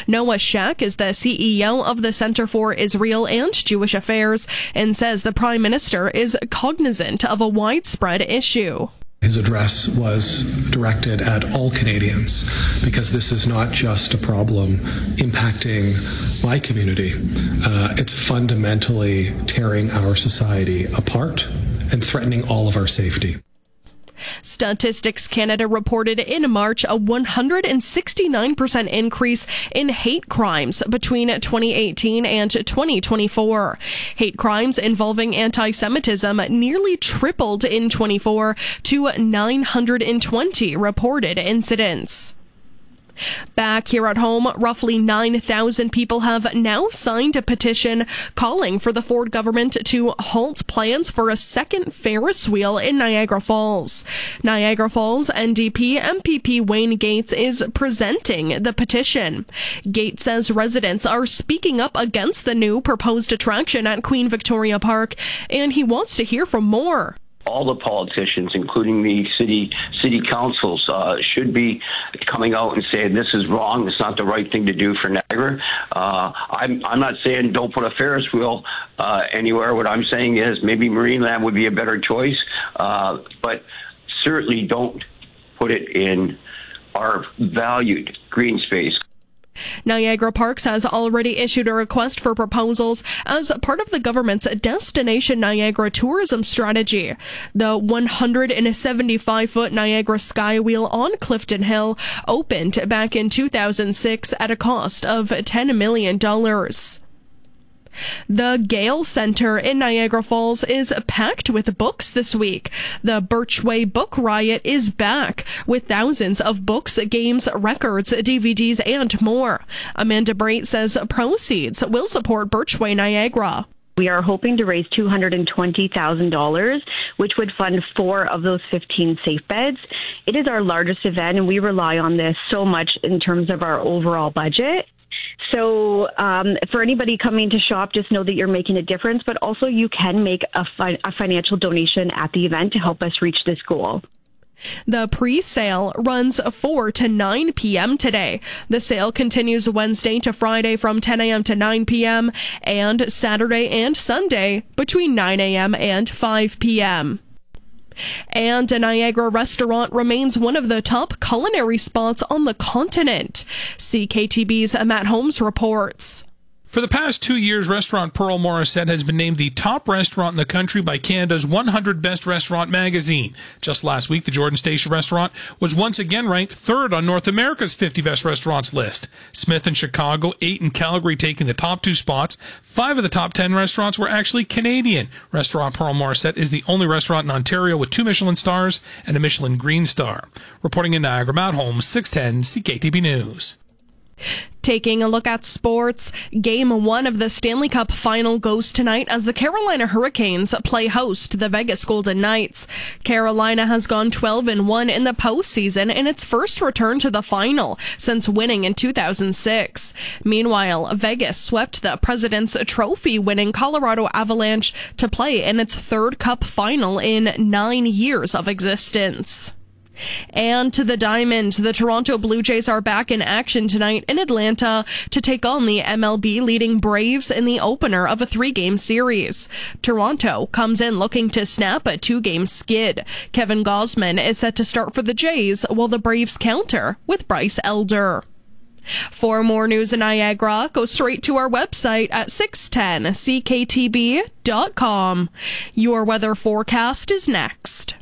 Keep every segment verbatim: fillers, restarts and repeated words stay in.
Noah Shak is the C E O of the Center for Israel and Jewish Affairs and says the Prime Minister is cognizant of a widespread issue. His address was directed at all Canadians because this is not just a problem impacting my community. Uh, it's fundamentally tearing our society apart and threatening all of our safety. Statistics Canada reported in March a one hundred sixty-nine percent increase in hate crimes between twenty eighteen and twenty twenty-four. Hate crimes involving anti-Semitism nearly tripled in twenty-four to nine hundred twenty reported incidents. Back here at home, roughly nine thousand people have now signed a petition calling for the Ford government to halt plans for a second Ferris wheel in Niagara Falls. Niagara Falls N D P M P P Wayne Gates is presenting the petition. Gates says residents are speaking up against the new proposed attraction at Queen Victoria Park, and he wants to hear from more. All the politicians, including the city city councils, uh, should be coming out and saying this is wrong. It's not the right thing to do for Niagara. Uh, I'm I'm not saying don't put a Ferris wheel uh, anywhere. What I'm saying is maybe Marineland would be a better choice, uh, but certainly don't put it in our valued green space. Niagara Parks has already issued a request for proposals as part of the government's Destination Niagara tourism strategy. The one hundred seventy-five foot Niagara Skywheel on Clifton Hill opened back in two thousand six at a cost of ten million dollars. The Gale Center in Niagara Falls is packed with books this week. The Birchway Book Riot is back with thousands of books, games, records, D V Ds, and more. Amanda Brait says proceeds will support Birchway Niagara. We are hoping to raise two hundred twenty thousand dollars, which would fund four of those fifteen safe beds. It is our largest event, and we rely on this so much in terms of our overall budget. So um, for anybody coming to shop, just know that you're making a difference, but also you can make a, fi- a financial donation at the event to help us reach this goal. The pre-sale runs four to nine p.m. today. The sale continues Wednesday to Friday from ten a.m. to nine p.m. and Saturday and Sunday between nine a.m. and five p.m. And a Niagara restaurant remains one of the top culinary spots on the continent. C K T B's Matt Holmes reports. For the past two years, Restaurant Pearl Morissette has been named the top restaurant in the country by Canada's one hundred Best Restaurant magazine. Just last week, the Jordan Station restaurant was once again ranked third on North America's fifty Best Restaurants list. Smith in Chicago, eight in Calgary taking the top two spots. Five of the top ten restaurants were actually Canadian. Restaurant Pearl Morissette is the only restaurant in Ontario with two Michelin stars and a Michelin Green Star. Reporting in Niagara, Matt Holmes, six ten C K T B News. Taking a look at sports, Game one of the Stanley Cup Final goes tonight as the Carolina Hurricanes play host to the Vegas Golden Knights. Carolina has gone twelve and one in the postseason in its first return to the final since winning in two thousand six. Meanwhile, Vegas swept the President's Trophy-winning Colorado Avalanche to play in its third Cup Final in nine years of existence. And to the Diamond, the Toronto Blue Jays are back in action tonight in Atlanta to take on the M L B leading Braves in the opener of a three-game series. Toronto comes in looking to snap a two-game skid. Kevin Gausman is set to start for the Jays, while the Braves counter with Bryce Elder. For more news in Niagara, go straight to our website at six ten C K T B dot com. Your weather forecast is next.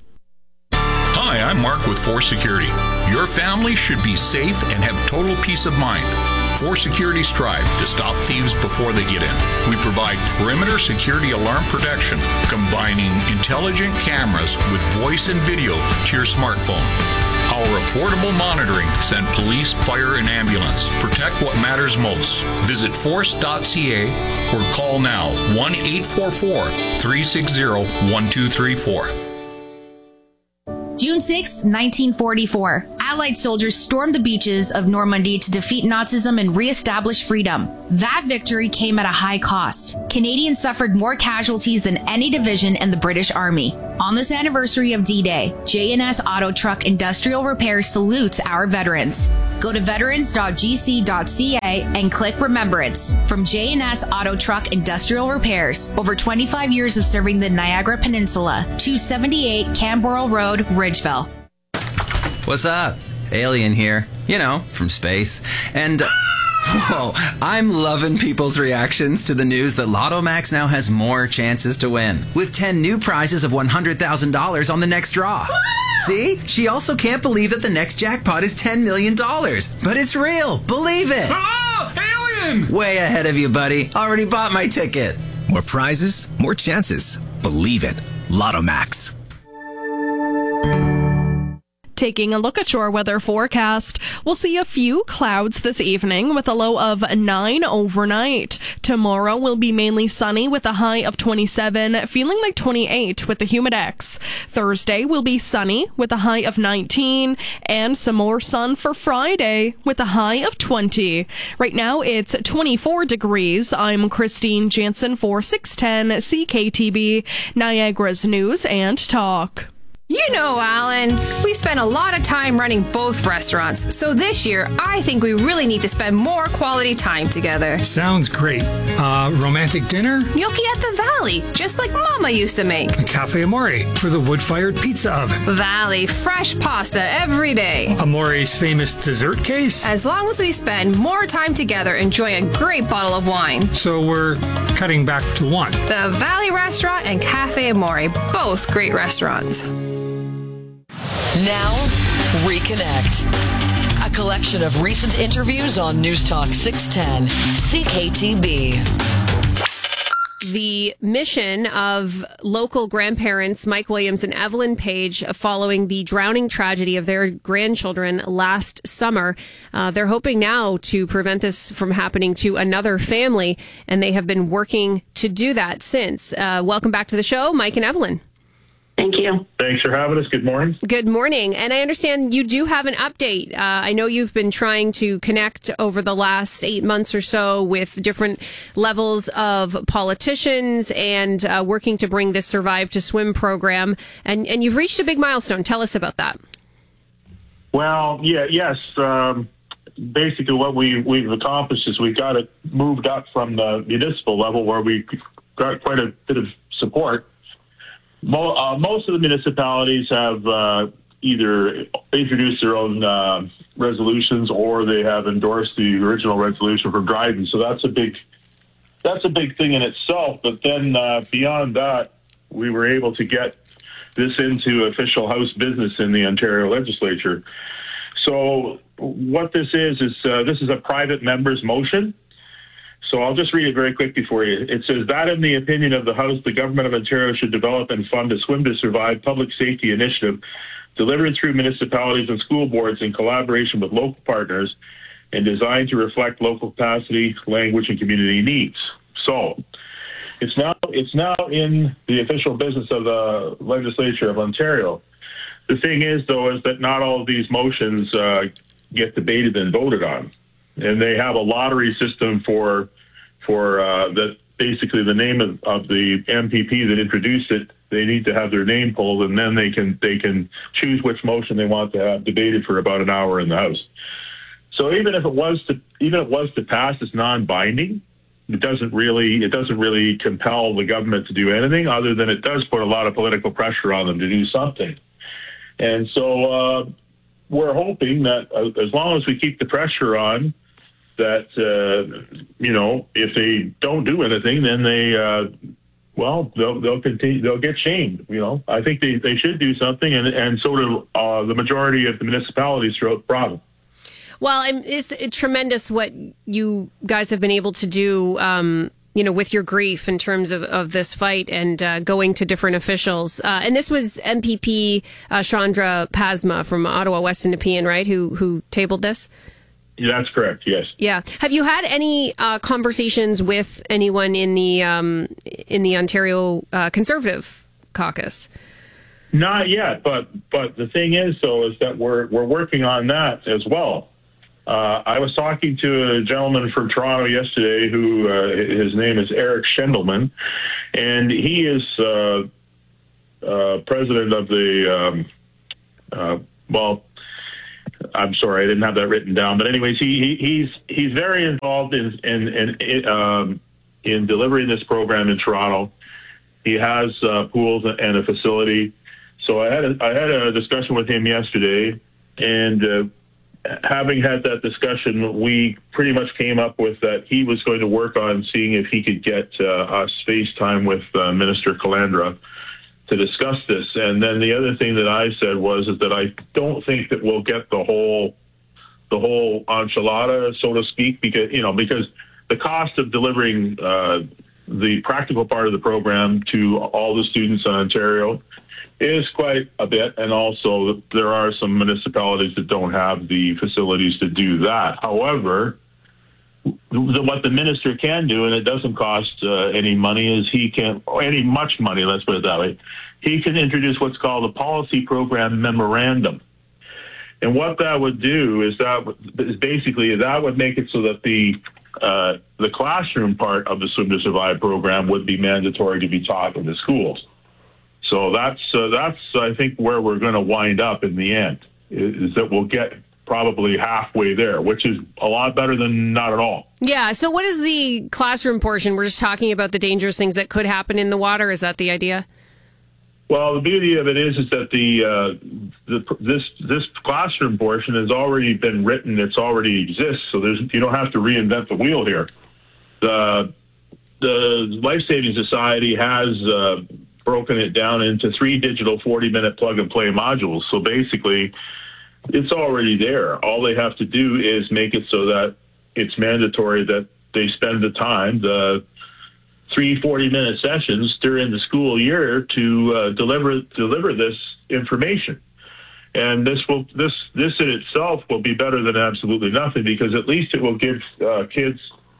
Hi, I'm Mark with Force Security. Your family should be safe and have total peace of mind. Force Security strive to stop thieves before they get in. We provide perimeter security alarm protection, combining intelligent cameras with voice and video to your smartphone. Our affordable monitoring send police, fire, and ambulance. Protect what matters most. Visit force dot c a or call now one eight four four, three six zero, one two three four. June sixth, nineteen forty-four. Allied soldiers stormed the beaches of Normandy to defeat Nazism and re-establish freedom. That victory came at a high cost. Canadians suffered more casualties than any division in the British Army. On this anniversary of D-Day, J N S Auto Truck Industrial Repair salutes our veterans. Go to veterans dot g c dot c a and click Remembrance. From J N S Auto Truck Industrial Repairs, over twenty-five years of serving the Niagara Peninsula, two seventy-eight Canberra Road, Ridgeville. What's up? Alien here. You know, from space. And, uh, whoa, I'm loving people's reactions to the news that Lotto Max now has more chances to win, with ten new prizes of one hundred thousand dollars on the next draw. See? She also can't believe that the next jackpot is ten million dollars. But it's real. Believe it. Oh, alien! Way ahead of you, buddy. Already bought my ticket. More prizes, more chances. Believe it. Lotto Max. Taking a look at your weather forecast, we'll see a few clouds this evening with a low of nine overnight. Tomorrow will be mainly sunny with a high of twenty-seven, feeling like twenty-eight with the humidex. Thursday will be sunny with a high of nineteen, and some more sun for Friday with a high of twenty. Right now it's twenty-four degrees. I'm Christine Jansen for six ten C K T B, Niagara's News and Talk. You know, Alan, we spend a lot of time running both restaurants, so this year I think we really need to spend more quality time together. Sounds great. Uh, romantic dinner? Gnocchi at the Valley, just like Mama used to make. A Cafe Amore for the wood-fired pizza oven. Valley, fresh pasta every day. Amore's famous dessert case? As long as we spend more time together enjoying a great bottle of wine. So we're cutting back to one. The Valley Restaurant and Cafe Amore, both great restaurants. Now, Reconnect. A collection of recent interviews on News Talk six ten, C K T B. The mission of local grandparents Mike Williams and Evelyn Page following the drowning tragedy of their grandchildren last summer. Uh, they're hoping now to prevent this from happening to another family, and they have been working to do that since. Uh, welcome back to the show, Mike and Evelyn. Thank you. Thanks for having us. Good morning. Good morning. And I understand you do have an update. Uh, I know you've been trying to connect over the last eight months or so with different levels of politicians and uh, working to bring this Survive to Swim program. And, and you've reached a big milestone. Tell us about that. Well, yeah, yes. Um, basically, what we, we've accomplished is we got it moved up from the municipal level where we got quite a bit of support. Mo- uh, most of the municipalities have uh, either introduced their own uh, resolutions or they have endorsed the original resolution for Dryden. So that's a big, that's a big thing in itself. But then uh, beyond that, we were able to get this into official House business in the Ontario legislature. So what this is is uh, this is a private member's motion. So I'll just read it very quickly for you. It says that in the opinion of the House, the Government of Ontario should develop and fund a Swim to Survive public safety initiative delivered through municipalities and school boards in collaboration with local partners and designed to reflect local capacity, language, and community needs. So it's now it's now in the official business of the legislature of Ontario. The thing is, though, is that not all of these motions uh, get debated and voted on. And they have a lottery system for for uh, that. Basically, the name of, of the M P P that introduced it, they need to have their name pulled, and then they can they can choose which motion they want to have debated for about an hour in the House. So even if it was to even if it was to pass, it's non-binding. It doesn't really it doesn't really compel the government to do anything other than it does put a lot of political pressure on them to do something. And so uh, we're hoping that uh, as long as we keep the pressure on, that, uh, you know, if they don't do anything, then they, uh, well, they'll, they'll continue, they'll get shamed. You know, I think they, they should do something, and, and so do uh, the majority of the municipalities throughout the province. Well, it's tremendous what you guys have been able to do, um, you know, with your grief in terms of, of this fight and uh, going to different officials. Uh, and this was M P P uh, Chandra Pasma from Ottawa West and Nepean, right, who who tabled this? Yeah, that's correct, yes. Yeah. Have you had any uh, conversations with anyone in the um, in the Ontario uh, Conservative caucus? Not yet, but but the thing is, though, is that we're we're working on that as well. Uh, I was talking to a gentleman from Toronto yesterday who uh, his name is Eric Schendelman, and he is uh, uh, president of the um, uh, well. I'm sorry, I didn't have that written down. But anyways, he, he he's he's very involved in in in, um, in delivering this program in Toronto. He has uh, pools and a facility. So I had a, I had a discussion with him yesterday, and uh, having had that discussion, we pretty much came up with that he was going to work on seeing if he could get uh, us FaceTime with uh, Minister Calandra to discuss this. And then the other thing that I said was is that I don't think that we'll get the whole the whole enchilada, so to speak, because you know because the cost of delivering uh, the practical part of the program to all the students in Ontario is quite a bit, and also there are some municipalities that don't have the facilities to do that. However, the, what the minister can do, and it doesn't cost uh, any money, is he can, or any much money, let's put it that way, he can introduce what's called a policy program memorandum. And what that would do is that is basically that would make it so that the uh, the classroom part of the Swim to Survive program would be mandatory to be taught in the schools. So that's uh, that's I think where we're going to wind up in the end is, is that we'll get probably halfway there, which is a lot better than not at all. Yeah. So what is the classroom portion? We're just talking about the dangerous things that could happen in the water. Is that the idea? Well, the beauty of it is is that the uh, the this this classroom portion has already been written. It's already exists. So there's you don't have to reinvent the wheel here. The the Life Saving Society has uh, broken it down into three digital forty-minute plug-and-play modules. So basically, it's already there. All they have to do is make it so that it's mandatory that they spend the time, the three forty-minute sessions during the school year to uh, deliver deliver this information. And this will this this in itself will be better than absolutely nothing, because at least it will give uh, kids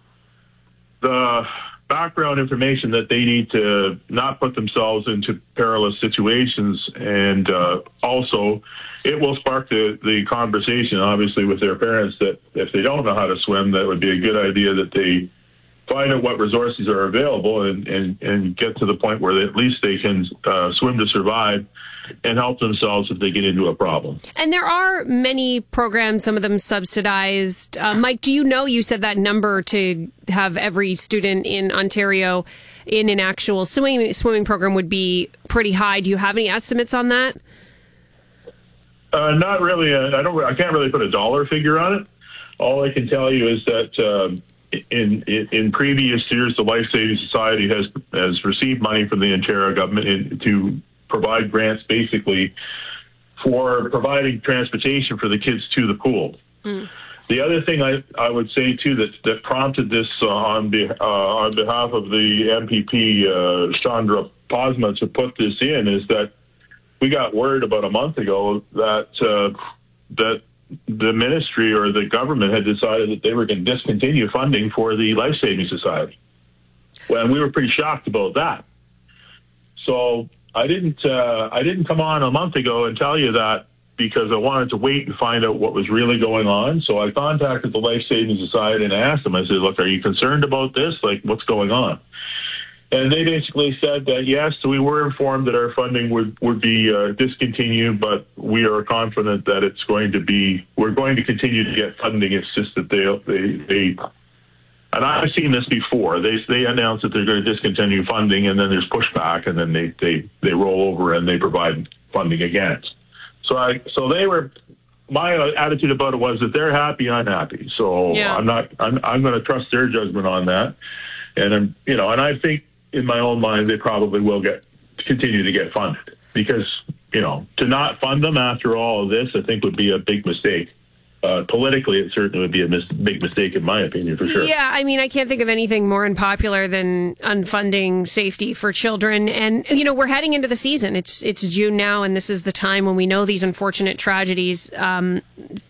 the background information that they need to not put themselves into perilous situations. And uh, also, it will spark the, the conversation, obviously, with their parents that if they don't know how to swim, that would be a good idea that they find out what resources are available and, and, and get to the point where they, at least they can uh, swim to survive and help themselves if they get into a problem. And there are many programs, some of them subsidized. Uh, Mike, do you know, you said that number to have every student in Ontario in an actual swimming swimming program would be pretty high. Do you have any estimates on that? Uh, not really. Uh, I don't. I can't really put a dollar figure on it. All I can tell you is that um, in, in in previous years, the Life Saving Society has has received money from the Ontario government in, to provide grants, basically for providing transportation for the kids to the pool. Mm. The other thing I, I would say too that that prompted this uh, on be, uh, on behalf of the M P P uh, Chandra Pasma to put this in is that we got word about a month ago that uh, that the ministry or the government had decided that they were going to discontinue funding for the Life Saving Society. Well, and we were pretty shocked about that. So I didn't uh, I didn't come on a month ago and tell you that because I wanted to wait and find out what was really going on. So I contacted the Life Saving Society and I asked them, I said, look, are you concerned about this? Like, what's going on? And they basically said that, yes, we were informed that our funding would, would be uh, discontinued, but we are confident that it's going to be, we're going to continue to get funding. It's just that they, they, they and I've seen this before. They they announce that they're going to discontinue funding, and then there's pushback, and then they, they, they roll over and they provide funding again. So I so they were. My attitude about it was that they're happy, I'm happy. So yeah. I'm not. I'm I'm going to trust their judgment on that, and I'm you know, and I think in my own mind they probably will get continue to get funded because you know to not fund them after all of this I think would be a big mistake. Uh, politically, it certainly would be a mis- big mistake, in my opinion, for sure. Yeah, I mean, I can't think of anything more unpopular than unfunding safety for children. And, you know, we're heading into the season. It's it's June now, and this is the time when we know these unfortunate tragedies um,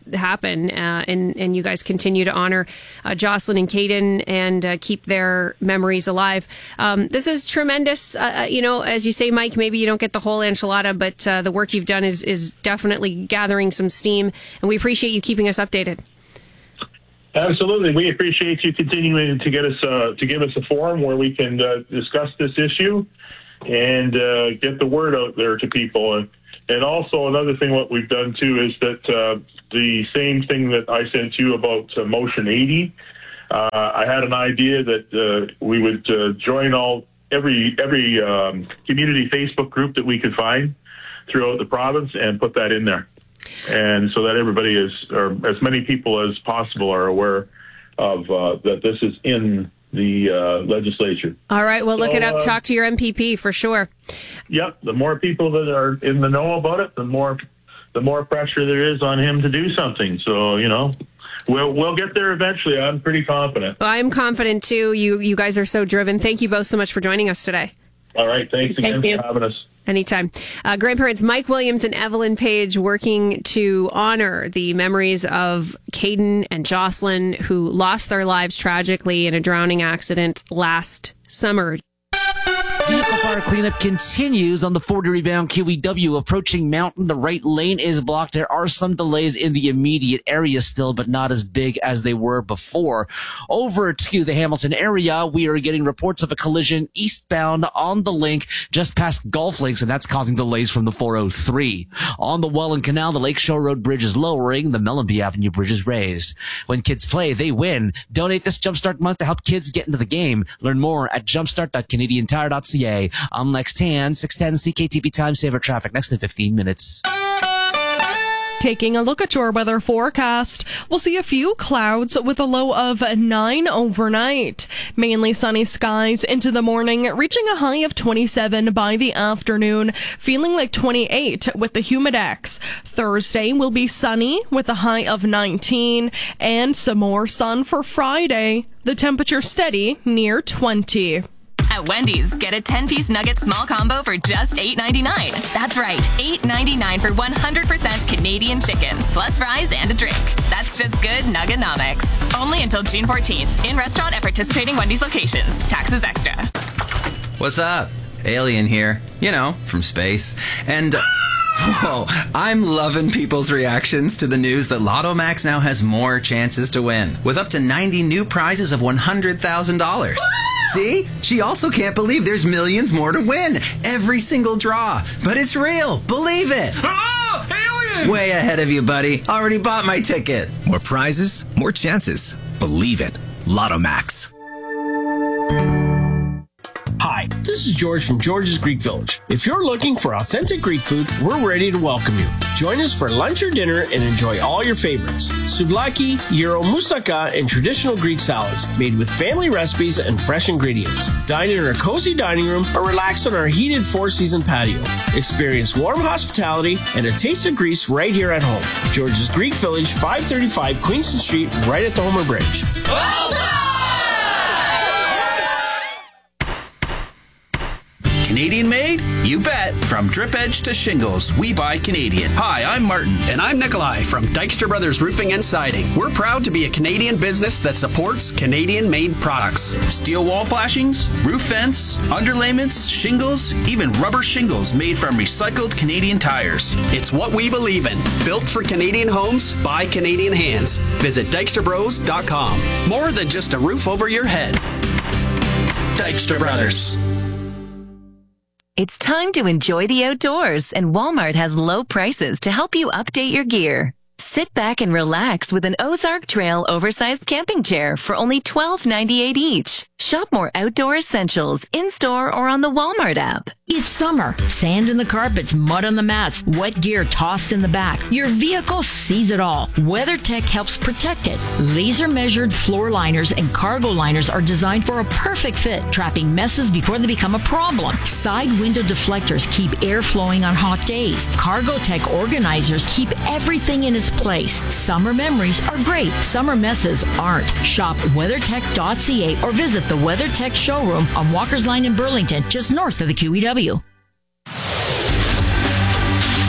happen, uh, and and you guys continue to honor uh, Jocelyn and Caden and uh, keep their memories alive. Um, this is tremendous. Uh, you know, as you say, Mike, maybe you don't get the whole enchilada, but uh, the work you've done is is definitely gathering some steam, and we appreciate you keeping us updated. Absolutely, we appreciate you continuing to get us uh, to give us a forum where we can uh, discuss this issue and uh, get the word out there to people. And, and also another thing, what we've done too is that uh, the same thing that I sent you about uh, Motion eighty. Uh, I had an idea that uh, we would uh, join all every every um, community Facebook group that we could find throughout the province and put that in there. And so that everybody is, or as many people as possible are aware of uh, that this is in the uh, legislature. All right, well, look so, it up. Uh, Talk to your M P P for sure. Yep, the more people that are in the know about it, the more the more pressure there is on him to do something. So, you know, we'll we'll get there eventually. I'm pretty confident. Well, I'm confident too. You you guys are so driven. Thank you both so much for joining us today. All right, thanks again Thank for having us. Anytime. Uh, grandparents Mike Williams and Evelyn Page working to honor the memories of Caden and Jocelyn, who lost their lives tragically in a drowning accident last summer. Vehicle fire cleanup continues on the forty-bound Q E W approaching Mountain. The right lane is blocked. There are some delays in the immediate area still, but not as big as they were before. Over to the Hamilton area, we are getting reports of a collision eastbound on the link just past Golf Links, and that's causing delays from the four oh three. On the Welland Canal, the Lakeshore Road Bridge is lowering. The Mellenby Avenue Bridge is raised. When kids play, they win. Donate this Jumpstart month to help kids get into the game. Learn more at jumpstart dot canadian tire dot c a. I'm Lex Tan, six ten C K T B Time Saver Traffic, next to fifteen minutes. Taking a look at your weather forecast, we'll see a few clouds with a low of nine overnight. Mainly sunny skies into the morning, reaching a high of twenty-seven by the afternoon, feeling like twenty-eight with the Humidex. Thursday will be sunny with a high of nineteen, and some more sun for Friday. The temperature steady near twenty. At Wendy's, get a ten-piece nugget small combo for just eight ninety-nine. That's right, eight ninety-nine for one hundred percent Canadian chicken, plus fries and a drink. That's just good Nuggenomics. Only until June fourteenth. In restaurant at participating Wendy's locations. Taxes extra. What's up? Alien here. You know, from space. And... Uh, whoa, I'm loving people's reactions to the news that Lotto Max now has more chances to win, with up to ninety new prizes of one hundred thousand dollars. See? She also can't believe there's millions more to win. Every single draw. But it's real. Believe it. Oh, alien! Way ahead of you, buddy. Already bought my ticket. More prizes, more chances. Believe it. Lotto Max. Hi, this is George from George's Greek Village. If you're looking for authentic Greek food, we're ready to welcome you. Join us for lunch or dinner and enjoy all your favorites. Souvlaki, gyro, moussaka, and traditional Greek salads made with family recipes and fresh ingredients. Dine in our cozy dining room or relax on our heated four-season patio. Experience warm hospitality and a taste of Greece right here at home. George's Greek Village, five thirty-five Queenston Street, right at the Homer Bridge. Well done! Canadian made? You bet. From drip edge to shingles, we buy Canadian. Hi, I'm Martin. And I'm Nikolai from Dykstra Brothers Roofing and Siding. We're proud to be a Canadian business that supports Canadian-made products. Steel wall flashings, roof vents, underlayments, shingles, even rubber shingles made from recycled Canadian tires. It's what we believe in. Built for Canadian homes by Canadian hands. Visit dykstra bros dot com. More than just a roof over your head. Dykstra Brothers. It's time to enjoy the outdoors, and Walmart has low prices to help you update your gear. Sit back and relax with an Ozark Trail oversized camping chair for only twelve ninety-eight each. Shop more outdoor essentials in-store or on the Walmart app. It's summer. Sand in the carpets, mud on the mats, wet gear tossed in the back. Your vehicle sees it all. WeatherTech helps protect it. Laser-measured floor liners and cargo liners are designed for a perfect fit, trapping messes before they become a problem. Side window deflectors keep air flowing on hot days. Cargotech organizers keep everything in its place. Summer memories are great. Summer messes aren't. Shop weathertech dot c a or visit the WeatherTech showroom on Walker's Line in Burlington, just north of the Q E W.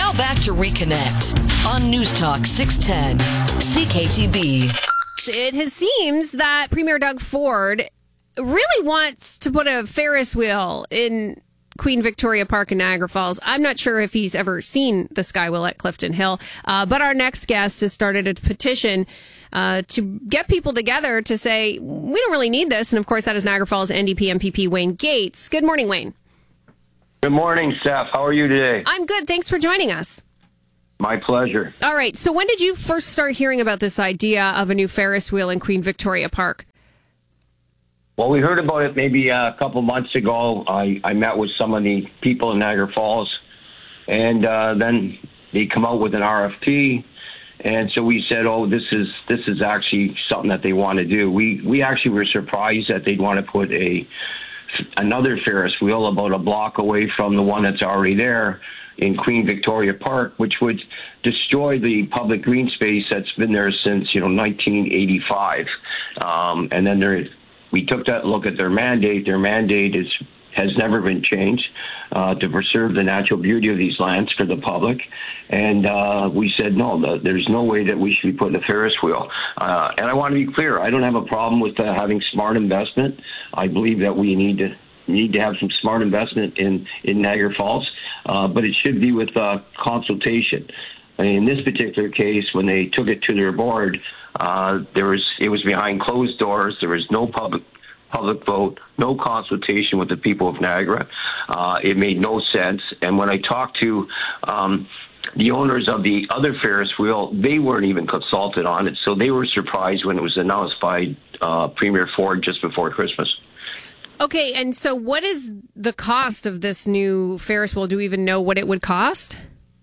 Now back to Reconnect on News Talk six ten C K T B. It has seems that Premier Doug Ford really wants to put a Ferris wheel in Queen Victoria Park in Niagara Falls. I'm not sure if he's ever seen the Skywheel at Clifton Hill, uh, but our next guest has started a petition uh, to get people together to say, we don't really need this. And of course, that is Niagara Falls N D P M P P Wayne Gates. Good morning, Wayne. Good morning, Steph. How are you today? I'm good. Thanks for joining us. My pleasure. All right. So when did you first start hearing about this idea of a new Ferris wheel in Queen Victoria Park? Well, we heard about it maybe a couple months ago. I, I met with some of the people in Niagara Falls, and uh, then they come out with an R F P. And so we said, oh, this is this is actually something that they want to do. We we actually were surprised that they'd want to put a another Ferris wheel about a block away from the one that's already there in Queen Victoria Park, which would destroy the public green space that's been there since, you know, nineteen eighty-five. Um, and then there, we took that look at their mandate. Their mandate is has never been changed uh, to preserve the natural beauty of these lands for the public. And uh, we said, no, the, there's no way that we should be putting a Ferris wheel. Uh, and I want to be clear, I don't have a problem with uh, having smart investment. I believe that we need to need to have some smart investment in, in Niagara Falls, uh, but it should be with uh, consultation. In this particular case, when they took it to their board, uh, there was it was behind closed doors. There was no public public vote, no consultation with the people of Niagara. Uh, it made no sense. And when I talked to um, the owners of the other Ferris wheel, they weren't even consulted on it. So they were surprised when it was announced by uh, Premier Ford just before Christmas. Okay, and so what is the cost of this new Ferris wheel? Do we even know what it would cost?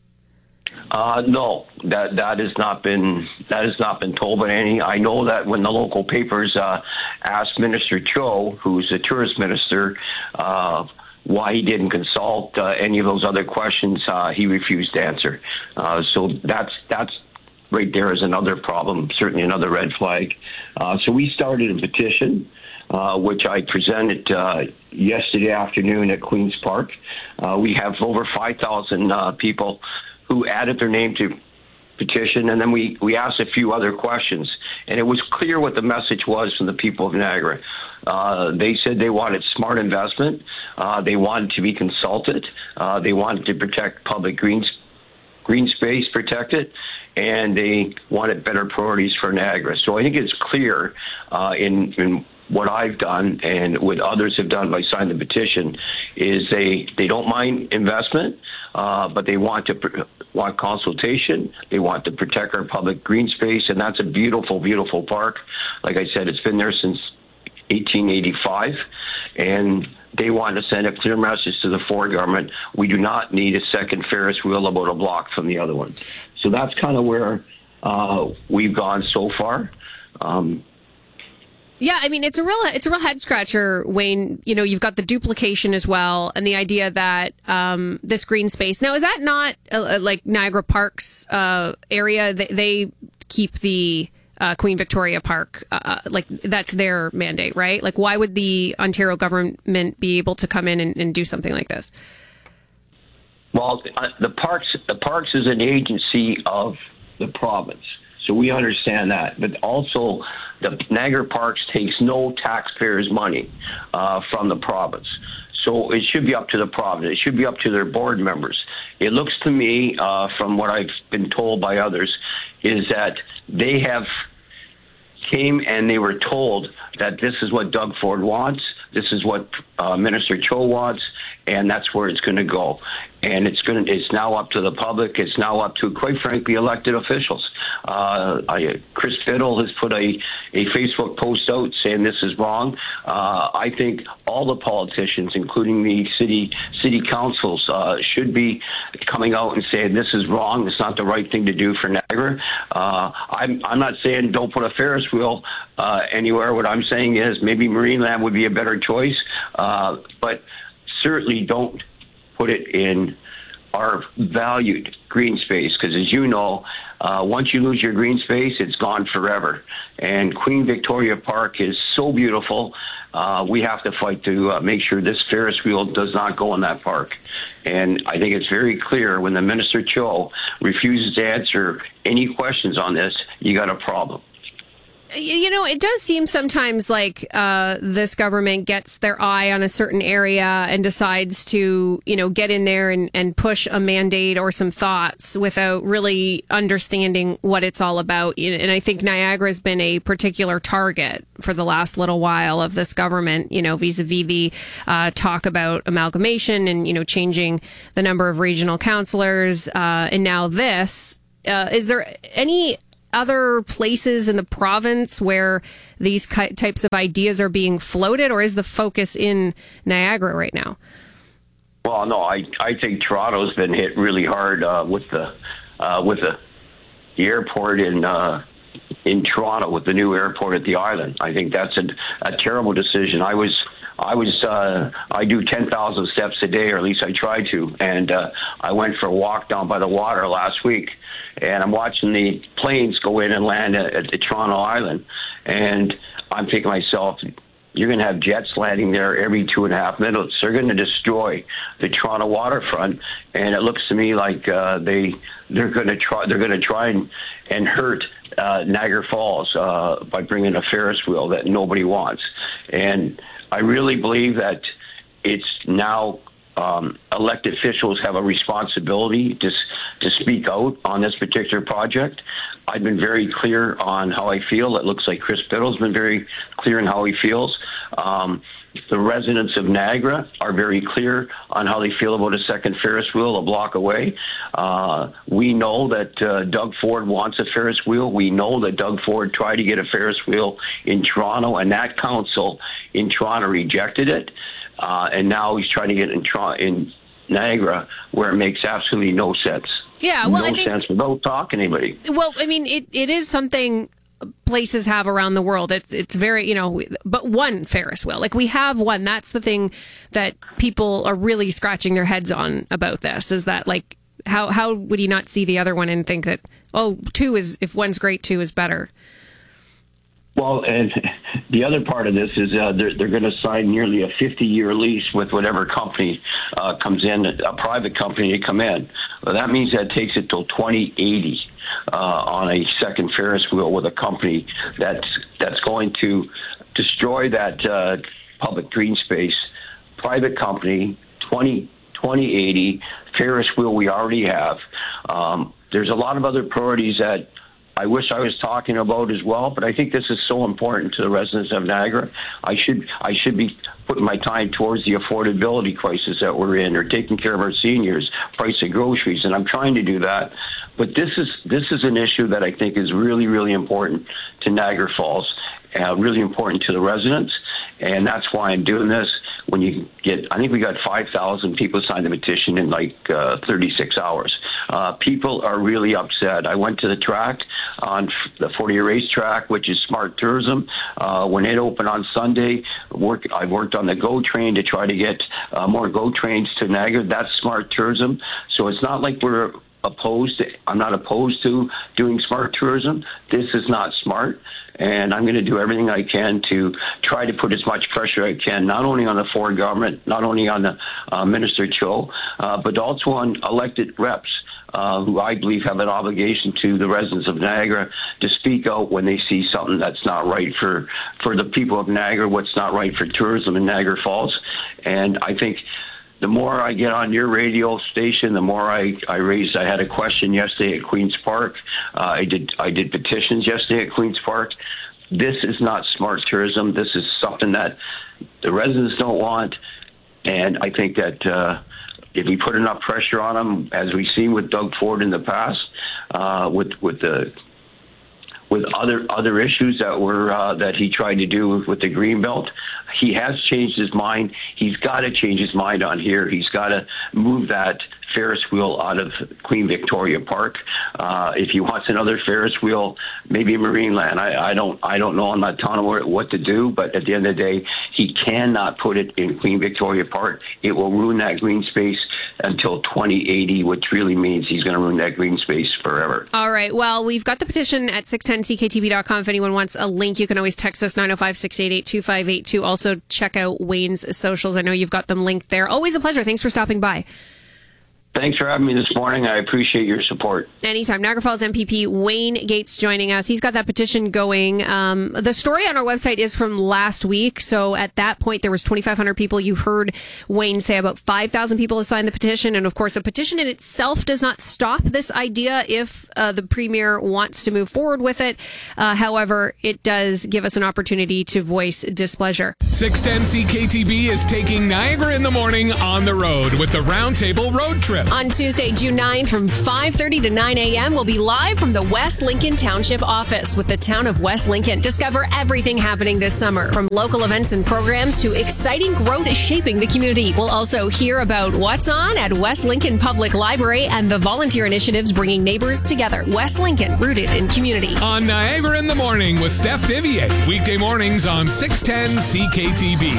Uh, no, that that has not been that has not been told by any. I know that when the local papers uh, asked Minister Cho, who's the tourist minister, uh, why he didn't consult uh, any of those other questions, uh, he refused to answer. Uh, so that's that's right there is another problem, certainly another red flag. Uh, so we started a petition, uh, which I presented uh, yesterday afternoon at Queen's Park. Uh, we have over five thousand uh, people who added their name to petition, and then we, we asked a few other questions. And it was clear what the message was from the people of Niagara. Uh, they said they wanted smart investment. Uh, they wanted to be consulted. Uh, they wanted to protect public green, green space, protect it, and they wanted better priorities for Niagara. So I think it's clear uh, in, in what I've done and what others have done by signing the petition is they, they don't mind investment, uh, but they want to pr- want consultation. They want to protect our public green space, and that's a beautiful, beautiful park. Like I said, it's been there since eighteen eighty-five, and they want to send a clear message to the Ford government. We do not need a second Ferris wheel about a block from the other one. So that's kind of where uh, we've gone so far. Um, Yeah, I mean, it's a real it's a real head scratcher, Wayne. You know, you've got the duplication as well, and the idea that um, this green space. Now, is that not uh, like Niagara Park's uh, area? They, they keep the uh, Queen Victoria Park, uh, like that's their mandate, right? Like, why would the Ontario government be able to come in and, and do something like this? Well, the parks the parks is an agency of the province. So we understand that, but also the Niagara Parks takes no taxpayers' money uh, from the province. So it should be up to the province. It should be up to their board members. It looks to me, uh, from what I've been told by others, is that they have came and they were told that this is what Doug Ford wants, this is what uh, Minister Cho wants, and that's where it's going to go. And it's going to, it's now up to the public. It's now up to, quite frankly, elected officials. Uh, I, Chris Fiddle has put a, a Facebook post out saying this is wrong. Uh, I think all the politicians, including the city city councils, uh, should be coming out and saying this is wrong. It's not the right thing to do for Niagara. Uh, I'm, I'm not saying don't put a Ferris wheel uh, anywhere. What I'm saying is maybe Marineland would be a better choice, uh, but certainly don't put it in our valued green space, because as you know, uh, once you lose your green space, it's gone forever. And Queen Victoria Park is so beautiful. uh, we have to fight to uh, make sure this Ferris wheel does not go in that park. And I think it's very clear when the Minister Cho refuses to answer any questions on this, you got a problem. You know, it does seem sometimes like uh, this government gets their eye on a certain area and decides to, you know, get in there and, and push a mandate or some thoughts without really understanding what it's all about. And I think Niagara has been a particular target for the last little while of this government, you know, vis-a-vis the uh, talk about amalgamation and, you know, changing the number of regional councillors. Uh, and now this. Uh, is there any other places in the province where these types of ideas are being floated, or is the focus in Niagara right now? Well, no, I I think Toronto's been hit really hard uh, with the uh, with the, the airport in uh, in Toronto, with the new airport at the island. I think that's a, a terrible decision. I was I was uh, I do ten thousand steps a day, or at least I try to, and uh, I went for a walk down by the water last week. And I'm watching the planes go in and land at, at the Toronto Island. And I'm thinking to myself, you're going to have jets landing there every two and a half minutes. They're going to destroy the Toronto waterfront. And it looks to me like uh, they, they're going to try, they're going to try and, and hurt uh, Niagara Falls uh, by bringing a Ferris wheel that nobody wants. And I really believe that it's now Um, elected officials have a responsibility to to speak out on this particular project. I've been very clear on how I feel. It looks like Chris Biddle's been very clear on how he feels. Um, the residents of Niagara are very clear on how they feel about a second Ferris wheel a block away. Uh, we know that uh, Doug Ford wants a Ferris wheel. We know that Doug Ford tried to get a Ferris wheel in Toronto, and that council in Toronto rejected it. Uh, and now he's trying to get in, in Niagara, where it makes absolutely no sense. Yeah, well, no I think, sense without talking to anybody. Well, I mean, it, it is something places have around the world. It's it's very, you know, but one Ferris wheel, like we have one. That's the thing that people are really scratching their heads on about this. Is that like how how would you not see the other one and think that oh two is if one's great, two is better? Well, and the other part of this is uh, they're, they're going to sign nearly a fifty-year lease with whatever company uh, comes in, a private company to come in. Well, that means that takes it till twenty eighty uh, on a second Ferris wheel with a company that's that's going to destroy that uh, public green space. Private company, twenty, twenty eighty, Ferris wheel we already have. Um, there's a lot of other priorities that I wish I was talking about as well, but I think this is so important to the residents of Niagara. I should I should be putting my time towards the affordability crisis that we're in, or taking care of our seniors, price of groceries, and I'm trying to do that. But this is this is an issue that I think is really, really important to Niagara Falls, uh, really important to the residents, and that's why I'm doing this. When you get, I think we got five thousand people signed the petition in like uh, thirty-six hours. Uh, people are really upset. I went to the track on the forty-year racetrack, which is Smart Tourism. Uh, when it opened on Sunday, work, I worked on the GO train to try to get uh, more GO trains to Niagara. That's Smart Tourism. So it's not like we're opposed to, I'm not opposed to doing smart tourism. This is not smart. And I'm going to do everything I can to try to put as much pressure I can, not only on the Ford government, not only on the uh, Minister Cho, uh, but also on elected reps uh, who I believe have an obligation to the residents of Niagara to speak out when they see something that's not right for, for the people of Niagara, what's not right for tourism in Niagara Falls. And I think the more I get on your radio station, the more I, I raised. I had a question yesterday at Queen's Park. Uh, I did I did petitions yesterday at Queen's Park. This is not smart tourism. This is something that the residents don't want. And I think that uh, if we put enough pressure on them, as we've seen with Doug Ford in the past, uh, with with the with other other issues that were uh, that he tried to do with, with the Greenbelt, he has changed his mind. He's got to change his mind on here. He's got to move that Ferris wheel out of Queen Victoria Park. Uh, if he wants another Ferris wheel, maybe Marineland. I, I don't I don't know. I'm not telling him what to do, but at the end of the day, he cannot put it in Queen Victoria Park. It will ruin that green space until twenty eighty, which really means he's going to ruin that green space forever. All right. Well, we've got the petition at six ten C K T B dot com. If anyone wants a link, you can always text us nine oh five, six eight eight, two five eight two. Also, check out Wayne's socials. I know you've got them linked there. Always a pleasure. Thanks for stopping by. Thanks for having me this morning. I appreciate your support. Anytime. Niagara Falls M P P Wayne Gates joining us. He's got that petition going. Um, the story on our website is from last week. So at that point, there was twenty-five hundred people. You heard Wayne say about five thousand people have signed the petition. And of course, a petition in itself does not stop this idea if uh, the premier wants to move forward with it. Uh, however, it does give us an opportunity to voice displeasure. six ten C K T B is taking Niagara in the Morning on the road with the Roundtable Road Trip. On Tuesday, June ninth from five thirty to nine a.m., we'll be live from the West Lincoln Township office with the town of West Lincoln. Discover everything happening this summer, from local events and programs to exciting growth shaping the community. We'll also hear about what's on at West Lincoln Public Library and the volunteer initiatives bringing neighbors together. West Lincoln, rooted in community. On Niagara in the Morning with Steph Vivier. Weekday mornings on six ten C K T B.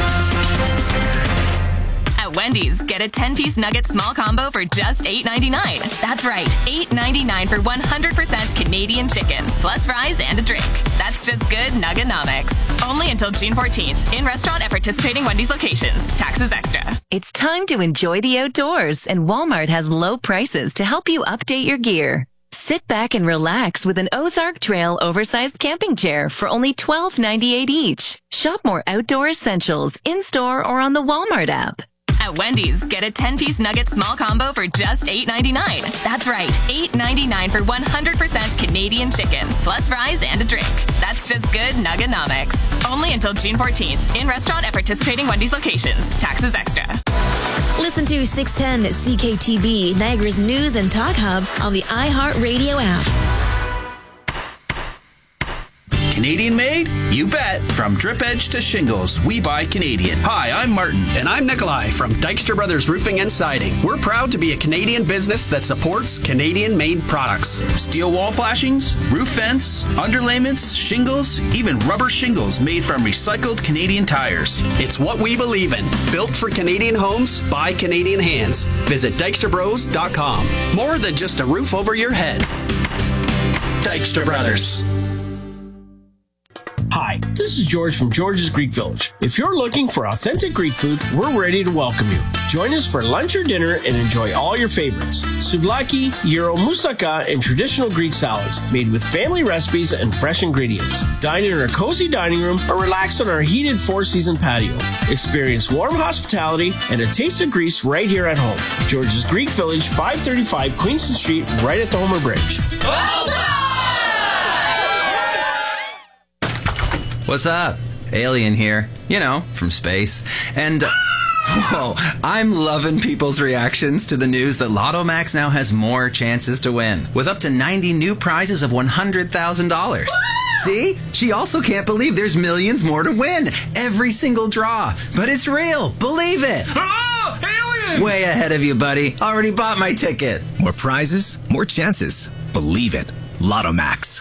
At Wendy's, get a ten-piece nugget small combo for just eight ninety-nine. That's right, eight ninety-nine for one hundred percent Canadian chicken, plus fries and a drink. That's just good Nugganomics. Only until June fourteenth, in restaurant at participating Wendy's locations. Taxes extra. It's time to enjoy the outdoors, and Walmart has low prices to help you update your gear. Sit back and relax with an Ozark Trail oversized camping chair for only twelve ninety-eight each. Shop more outdoor essentials in-store or on the Walmart app. At Wendy's, get a ten-piece nugget small combo for just eight ninety-nine. That's right, eight ninety-nine for one hundred percent Canadian chicken, plus fries and a drink. That's just good Nugganomics. Only until June fourteenth, in restaurant at participating Wendy's locations. Taxes extra. Listen to six ten C K T B, Niagara's news and talk hub on the iHeartRadio app. Canadian made? You bet. From drip edge to shingles, we buy Canadian. Hi, I'm Martin. And I'm Nikolai from Dykstra Brothers Roofing and Siding. We're proud to be a Canadian business that supports Canadian-made products. Steel wall flashings, roof vents, underlayments, shingles, even rubber shingles made from recycled Canadian tires. It's what we believe in. Built for Canadian homes, by Canadian hands. Visit Dykstra Bros dot com. More than just a roof over your head. Dykstra Brothers. Hi, this is George from George's Greek Village. If you're looking for authentic Greek food, we're ready to welcome you. Join us for lunch or dinner and enjoy all your favorites. Souvlaki, gyro, moussaka, and traditional Greek salads made with family recipes and fresh ingredients. Dine in our cozy dining room or relax on our heated four-season patio. Experience warm hospitality and a taste of Greece right here at home. George's Greek Village, five thirty-five Queenston Street, right at the Homer Bridge. What's up? Alien here. You know, from space. And, uh, whoa, I'm loving people's reactions to the news that Lotto Max now has more chances to win, with up to ninety new prizes of one hundred thousand dollars. See? She also can't believe there's millions more to win. Every single draw. But it's real. Believe it. Oh, alien! Way ahead of you, buddy. Already bought my ticket. More prizes, more chances. Believe it. Lotto Max.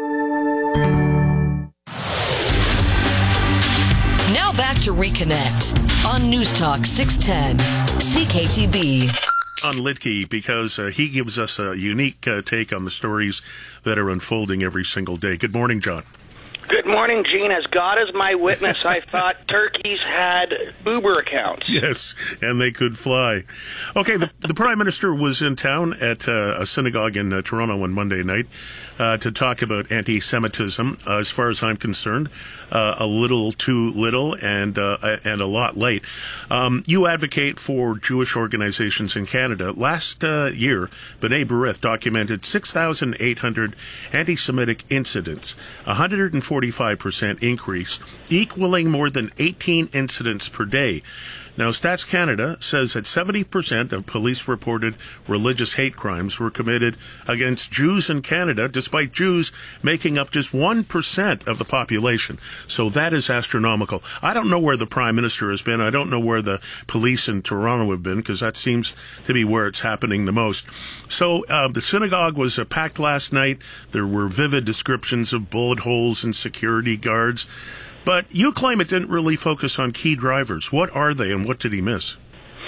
Now back to Reconnect on News Talk six ten C K T B. On Litke, because uh, he gives us a unique uh, take on the stories that are unfolding every single day. Good morning, John. Good morning, Gene. As God is my witness, I thought turkeys had Uber accounts. Yes, and they could fly. Okay, the, the Prime Minister was in town at uh, a synagogue in uh, Toronto on Monday night uh, to talk about anti-Semitism. Uh, as far as I'm concerned, uh, a little too little and uh, and a lot late. Um, you advocate for Jewish organizations in Canada. Last uh, year, B'nai B'rith documented six thousand eight hundred anti-Semitic incidents, one hundred forty-five percent increase, equaling more than eighteen incidents per day. Now, Stats Canada says that seventy percent of police-reported religious hate crimes were committed against Jews in Canada, despite Jews making up just one percent of the population. So that is astronomical. I don't know where the Prime Minister has been. I don't know where the police in Toronto have been, because that seems to be where it's happening the most. So uh, the synagogue was uh, packed last night. There were vivid descriptions of bullet holes and security guards. But you claim it didn't really focus on key drivers. What are they, and what did he miss?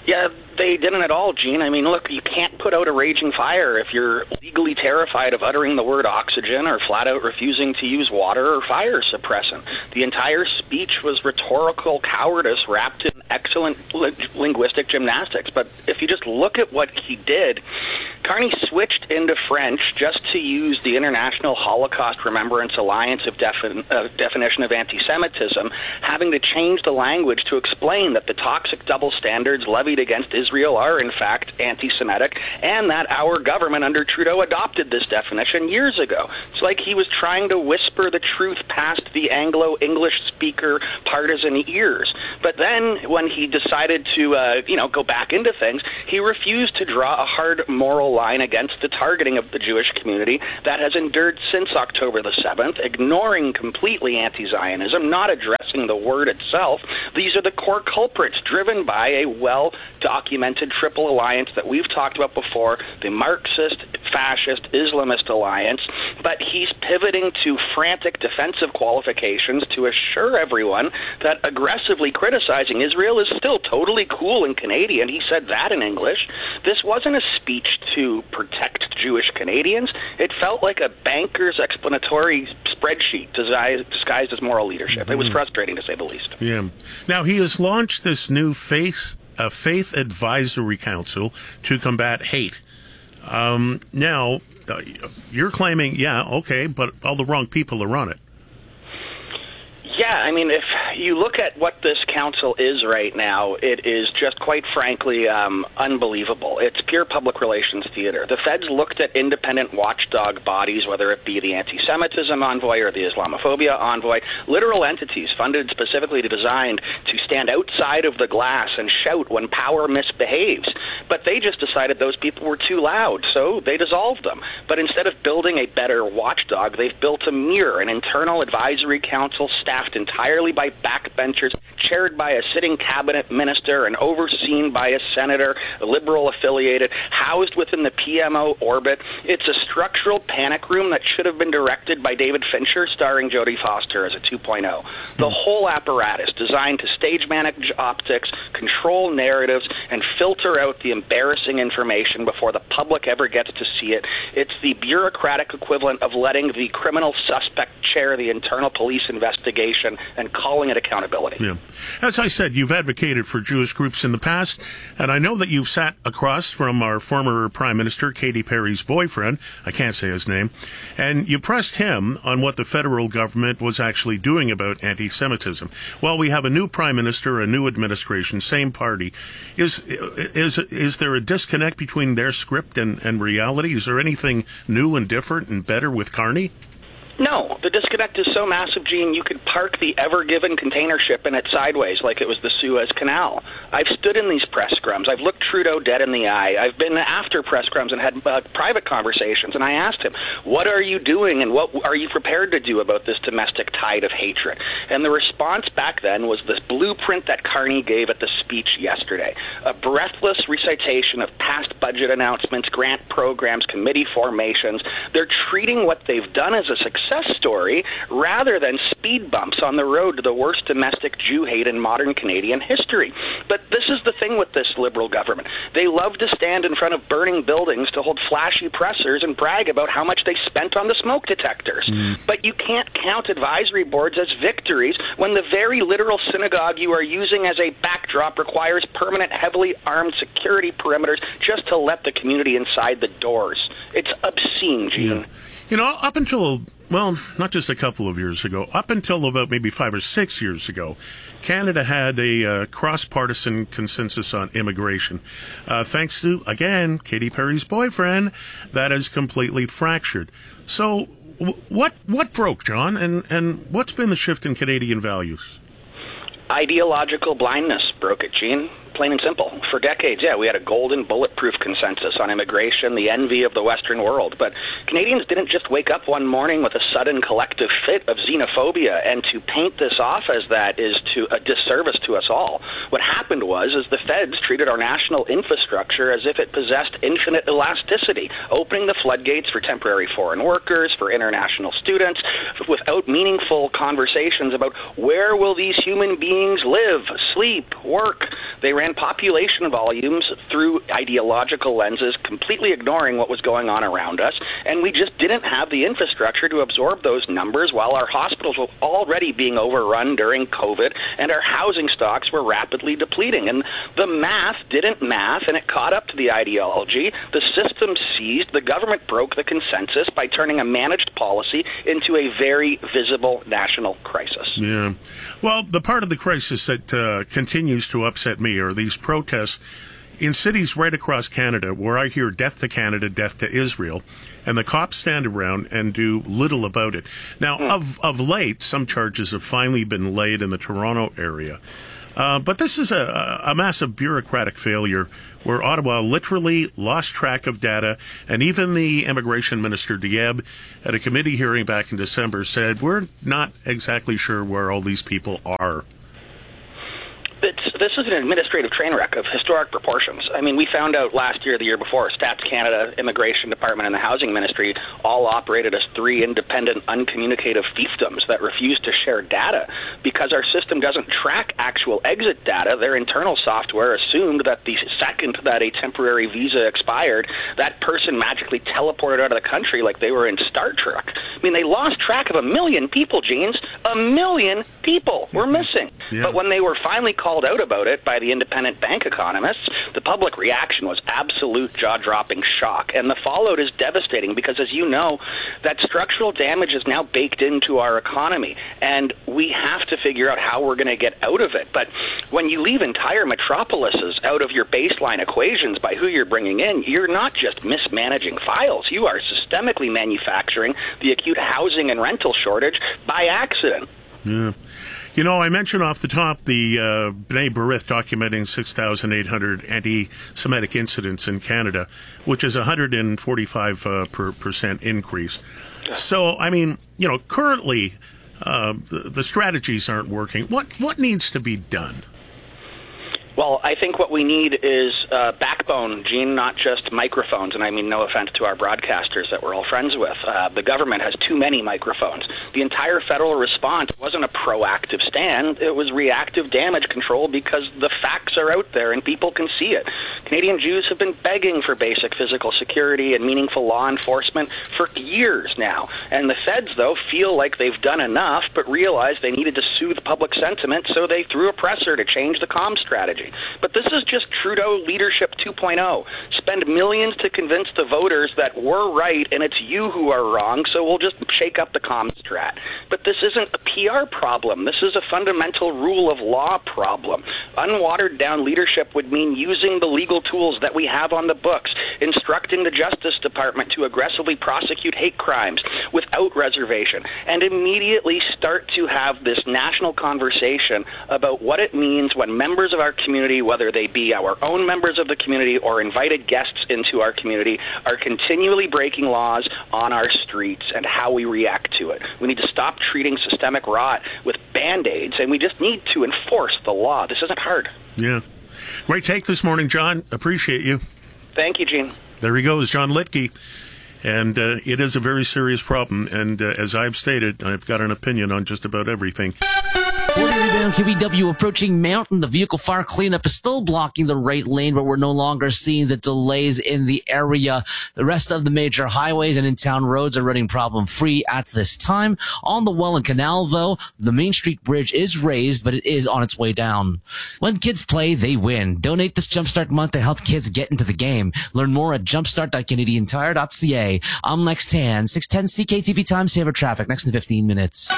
Yeah, they didn't at all, Gene. I mean, look, you can't put out a raging fire if you're legally terrified of uttering the word oxygen or flat out refusing to use water or fire suppressant. The entire speech was rhetorical cowardice wrapped in excellent li- linguistic gymnastics. But if you just look at what he did, Carney switched into French just to use the International Holocaust Remembrance Alliance of defin- uh, definition of anti-Semitism, having to change the language to explain that the toxic double standards levied against Israel are, in fact, anti-Semitic, and that our government under Trudeau adopted this definition years ago. It's like he was trying to whisper the truth past the Anglo-English speaker partisan ears. But then, when he decided to, uh, you know, go back into things, he refused to draw a hard moral line against the targeting of the Jewish community that has endured since October the seventh, ignoring completely anti-Zionism, not addressing the word itself. These are the core culprits, driven by a well-documented triple alliance that we've talked about before, the Marxist, fascist, Islamist alliance. But he's pivoting to frantic defensive qualifications to assure everyone that aggressively criticizing Israel is still totally cool and Canadian. He said that in English. This wasn't a speech to protect Jewish Canadians. It felt like a banker's explanatory spreadsheet disguised as moral leadership. Mm-hmm. It was frustrating, to say the least. Yeah. Now, he has launched this new faith, uh, faith advisory council to combat hate. Um, now, uh, you're claiming, yeah, okay, but all the wrong people are on it. Yeah, I mean, if you look at what this council is right now, it is just quite frankly um, unbelievable. It's pure public relations theater. The feds looked at independent watchdog bodies, whether it be the anti-Semitism envoy or the Islamophobia envoy, literal entities funded specifically to designed to stand outside of the glass and shout when power misbehaves. But they just decided those people were too loud, so they dissolved them. But instead of building a better watchdog, they've built a mirror, an internal advisory council staffed entirely by backbenchers, chaired by a sitting cabinet minister and overseen by a senator, liberal affiliated, housed within the P M O orbit. It's a structural panic room that should have been directed by David Fincher, starring Jodie Foster as a two point oh. The whole apparatus designed to stage manage optics, control narratives, and filter out the embarrassing information before the public ever gets to see it. It's the bureaucratic equivalent of letting the criminal suspect chair the internal police investigation and calling it accountability. Yeah. As I said, you've advocated for Jewish groups in the past, and I know that you've sat across from our former Prime Minister, Katy Perry's boyfriend, I can't say his name, and you pressed him on what the federal government was actually doing about anti-Semitism. Well, we have a new Prime Minister, a new administration, same party. Is is is there a disconnect between their script and, and reality? Is there anything new and different and better with Carney? No, the disconnect is so massive, Gene, you could park the Ever Given container ship in it sideways like it was the Suez Canal. I've stood in these press scrums. I've looked Trudeau dead in the eye. I've been after press scrums and had uh, private conversations, and I asked him, what are you doing and what are you prepared to do about this domestic tide of hatred? And the response back then was this blueprint that Carney gave at the speech yesterday, a breathless recitation of past budget announcements, grant programs, committee formations. They're treating what they've done as a success success story rather than speed bumps on the road to the worst domestic Jew hate in modern Canadian history. But this is the thing with this Liberal government. They love to stand in front of burning buildings to hold flashy pressers and brag about how much they spent on the smoke detectors. Mm. But you can't count advisory boards as victories when the very literal synagogue you are using as a backdrop requires permanent, heavily armed security perimeters just to let the community inside the doors. It's obscene, Gene. Yeah. You know, up until, well, not just a couple of years ago, up until about maybe five or six years ago, Canada had a uh, cross-partisan consensus on immigration. Uh, thanks to, again, Katy Perry's boyfriend, that is completely fractured. So w- what what broke, John, and, and what's been the shift in Canadian values? Ideological blindness broke it, Gene. Plain and simple. For decades, yeah, we had a golden bulletproof consensus on immigration, the envy of the Western world. But Canadians didn't just wake up one morning with a sudden collective fit of xenophobia, and to paint this off as that is to a disservice to us all. What happened was is the feds treated our national infrastructure as if it possessed infinite elasticity, opening the floodgates for temporary foreign workers, for international students, without meaningful conversations about where will these human beings live, sleep, work. They ran population volumes through ideological lenses, completely ignoring what was going on around us, and we just didn't have the infrastructure to absorb those numbers while our hospitals were already being overrun during COVID and our housing stocks were rapidly depleting. And the math didn't math, and it caught up to the ideology. The system seized. The government broke the consensus by turning a managed policy into a very visible national crisis. Yeah. Well, the part of the crisis that uh, continues to upset me are these protests in cities right across Canada where I hear death to Canada, death to Israel, and the cops stand around and do little about it. Now, mm. of, of late, some charges have finally been laid in the Toronto area. Uh, but this is a, a massive bureaucratic failure where Ottawa literally lost track of data, and even the immigration minister, Diab, at a committee hearing back in December said, we're not exactly sure where all these people are. It's, this is an administrative train wreck of historic proportions. I mean, we found out last year, the year before, Stats Canada, Immigration Department, and the Housing Ministry all operated as three independent, uncommunicative fiefdoms that refuse to share data because our system doesn't track actual exit data. Their internal software assumed that the second that a temporary visa expired, that person magically teleported out of the country like they were in Star Trek. I mean, they lost track of a million people, Jeans. A million people were missing. Yeah. But when they were finally called out about it by the independent bank economists, the public reaction was absolute jaw-dropping shock. And the fallout is devastating because, as you know, that structural damage is now baked into our economy. And we have to figure out how we're going to get out of it. But when you leave entire metropolises out of your baseline equations by who you're bringing in, you're not just mismanaging files. You are systemically manufacturing the acute housing and rental shortage by accident. Yeah. You know, I mentioned off the top the uh, B'nai B'rith documenting six thousand eight hundred anti-Semitic incidents in Canada, which is a one hundred forty-five uh, per, percent increase. So, I mean, you know, currently uh, the, the strategies aren't working. What what needs to be done? Well, I think what we need is uh, backbone, Gene, not just microphones. And I mean no offense to our broadcasters that we're all friends with. Uh, the government has too many microphones. The entire federal response wasn't a proactive stand. It was reactive damage control because the facts are out there and people can see it. Canadian Jews have been begging for basic physical security and meaningful law enforcement for years now. And the feds, though, feel like they've done enough, but realize they needed to soothe public sentiment, so they threw a presser to change the comm strategy. But this is just Trudeau leadership two point oh. Spend millions to convince the voters that we're right and it's you who are wrong, so we'll just shake up the comm strat. But this isn't a P R problem. This is a fundamental rule of law problem. Unwatered down leadership would mean using the legal tools that we have on the books, instructing the Justice Department to aggressively prosecute hate crimes without reservation, and immediately start to have this national conversation about what it means when members of our community, whether they be our own members of the community or invited guests into our community, are continually breaking laws on our streets and how we react to it. We need to stop treating systemic rot with Band-Aids, and we just need to enforce the law. This isn't hard. Yeah. Great take this morning, John. Appreciate you. Thank you, Gene. There he goes, John Litke. And uh, it is a very serious problem. And uh, as I've stated, I've got an opinion on just about everything. forty rebound Q E W approaching Mountain. The vehicle fire cleanup is still blocking the right lane, but we're no longer seeing the delays in the area. The rest of the major highways and in-town roads are running problem-free at this time. On the Welland Canal, though, the Main Street Bridge is raised, but it is on its way down. When kids play, they win. Donate this Jumpstart month to help kids get into the game. Learn more at jumpstart dot canadian tire dot c a. I'm Lex Tan, six ten C K T B Time Saver Traffic, next in fifteen minutes.